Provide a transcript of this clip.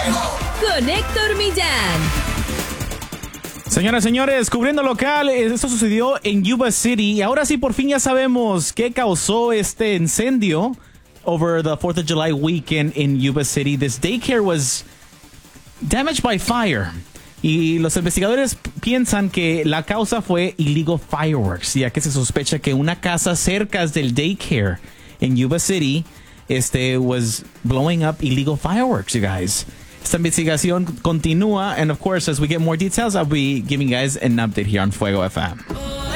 Con Héctor Millán. Señoras y señores, cubriendo local, esto sucedió en Yuba City y ahora sí por fin ya sabemos qué causó este incendio over the 4th of July weekend in Yuba City. This daycare was damaged by fire. Y los investigadores piensan que la causa fue illegal fireworks, ya que se sospecha que una casa cerca del daycare en Yuba City was blowing up illegal fireworks, you guys. Esta investigación continúa, and of course, as we get more details, I'll be giving you guys an update here on Fuego FM.